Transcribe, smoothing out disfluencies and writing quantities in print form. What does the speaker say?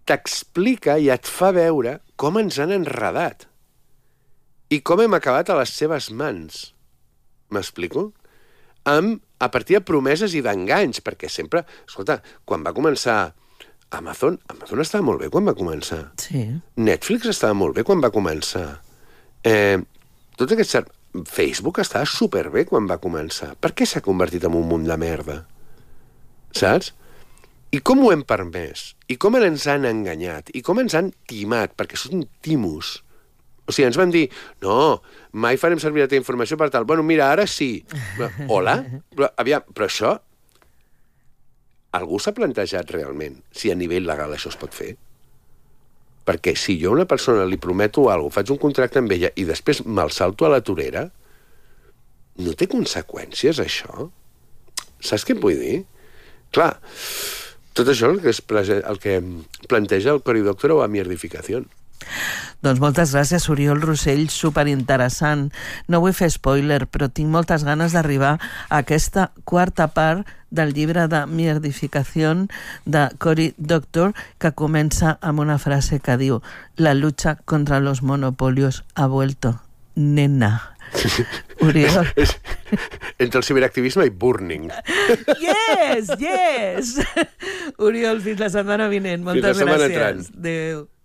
t'explica i et fa veure com ens han enredat i com hem acabat a les seves mans. M'explico? A partir de promeses i d'enganys, perquè sempre... Escolta, quan va començar Amazon estava molt bé quan va començar. Sí. Netflix estava molt bé quan va començar. Tots aquests... Facebook estava superbé quan va començar. Per què s'ha convertit en un munt de merda? Saps? I com ho hem permès? I com ens han enganyat? I com ens han timat? Perquè són timos. O sigui, ens van dir, no, mai farem servir la teva informació per tal. Bueno, mira, ara sí. Hola? Aviam, però això... Algú s'ha plantejat realment si a nivell legal això es pot fer? Perquè si jo a una persona li prometo alguna cosa, faig un contracte amb ella i després me'l salto a la torera, no té conseqüències, això? Saps què em vull dir? Clar, tot això el que planteja el Coridòctor o a mierdificació. Doncs moltes gràcies, Oriol Rossell, superinteressant. No vull fer spoiler, però tinc moltes ganes d'arribar a aquesta quarta part del llibre de Mierdificació de Cory Doctorow, que comença amb una frase que diu: la lucha contra los monopolios ha vuelto, nena. Oriol. Entre el ciberactivisme i burning. Yes! Oriol, fins la setmana vinent. Moltes gràcies. Adéu.